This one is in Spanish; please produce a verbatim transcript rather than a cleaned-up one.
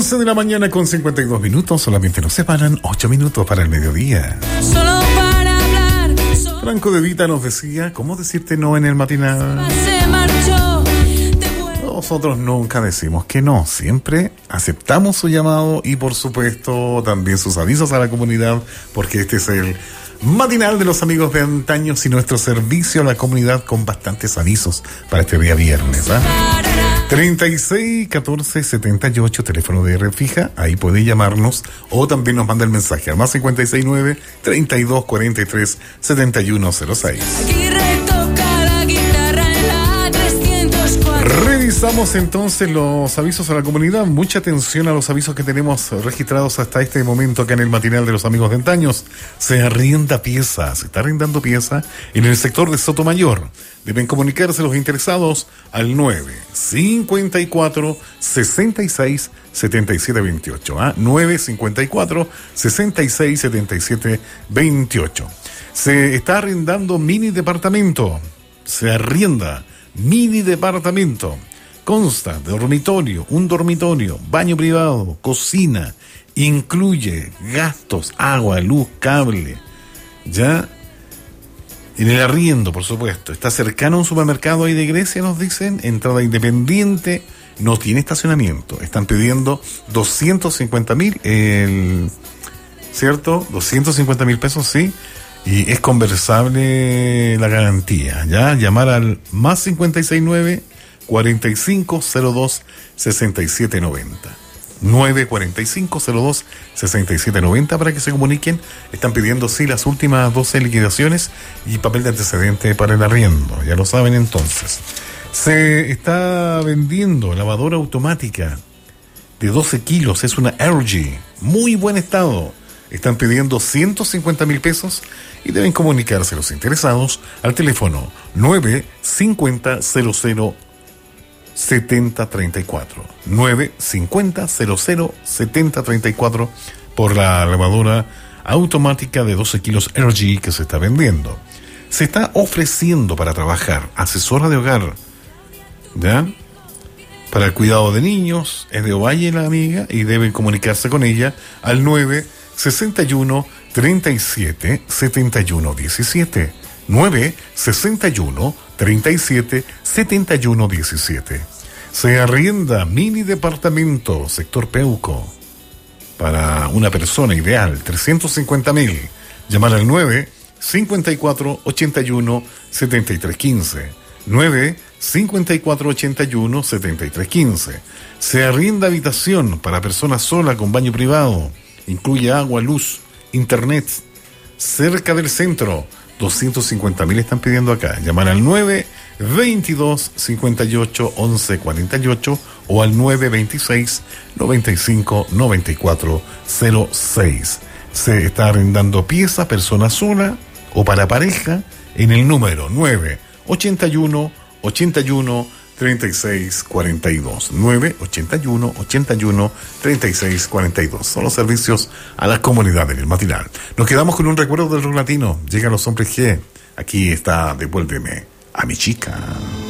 once de la mañana con cincuenta y dos minutos, solamente nos separan ocho minutos para el mediodía. Solo para hablar. Solo Franco de Vita nos decía, ¿cómo decirte no en el matinal? se marchó. Te vuelvo. Nosotros nunca decimos que no, siempre aceptamos su llamado y por supuesto también sus avisos a la comunidad, porque este es el matinal de los amigos de antaño y nuestro servicio a la comunidad con bastantes avisos para este día viernes, ¿eh? treinta y seis catorce setenta y ocho, teléfono de red fija, ahí puede llamarnos o también nos manda el mensaje al más cincuenta y seis nueve treinta y dos cuarenta y tres setenta y uno cero seis. Aquí retoca la guitarra en la trescientos cuatro. Revisamos entonces los avisos a la comunidad. Mucha atención a los avisos que tenemos registrados hasta este momento acá en el matinal de los amigos de antaños. Se arrienda pieza, se está arrendando pieza en el sector de Sotomayor. Deben comunicarse los interesados al nueve cincuenta y cuatro sesenta y seis setenta y siete veintiocho. ¿ah? nueve cincuenta y cuatro sesenta y seis setenta y siete veintiocho. Se está arrendando mini departamento. Se arrienda mini departamento. Consta de dormitorio, un dormitorio, baño privado, cocina. Incluye gastos, agua, luz, cable. ¿Ya? En el arriendo, por supuesto. Está cercano a un supermercado ahí de Grecia, nos dicen. Entrada independiente. No tiene estacionamiento. Están pidiendo doscientos cincuenta mil. El, ¿Cierto? doscientos cincuenta mil pesos, sí. Y es conversable la garantía. ¿Ya? Llamar al más cincuenta y seis nueve cuarenta y cinco cero dos sesenta y siete noventa. nueve cuarenta y cinco cero dos sesenta y siete noventa para que se comuniquen. Están pidiendo sí las últimas doce liquidaciones y papel de antecedente para el arriendo, ya lo saben entonces. Se está vendiendo lavadora automática de doce kilos, es una R G, muy buen estado. Están pidiendo ciento cincuenta mil pesos y deben comunicarse los interesados al teléfono nueve cincuenta cero cero setenta treinta y cuatro. nueve cincuenta cero cero setenta treinta y cuatro por la lavadora automática de doce kilos R G que se está vendiendo. Se está ofreciendo para trabajar asesora de hogar, ¿ya? Para el cuidado de niños. Es de Ovalle la amiga y deben comunicarse con ella al nueve sesenta y uno treinta y siete setenta y uno diecisiete. nueve sesenta y uno treinta y siete setenta y uno diecisiete. Se arrienda mini departamento sector Peuco para una persona ideal, trescientos cincuenta mil. Llamar al nueve cincuenta y cuatro ochenta y uno setenta y tres quince. nueve cincuenta y cuatro ochenta y uno setenta y tres quince. Se arrienda habitación para persona sola con baño privado. Incluye agua, luz, internet. Cerca del centro. doscientos cincuenta mil están pidiendo acá. Llamar al nueve veintidós cincuenta y ocho once cuarenta y ocho o al nueve veintiséis noventa y cinco noventa y cuatro cero seis. Se está arrendando pieza persona sola o para pareja en el número nueve ochenta y uno ochenta y uno treinta y seis cuarenta y dos. nueve ochenta y uno ochenta y uno treinta y seis cuarenta y dos. Son los servicios a la comunidad en el matinal. Nos quedamos con un recuerdo del rock latino. Llegan los hombres G. Aquí está Devuélveme a mi chica.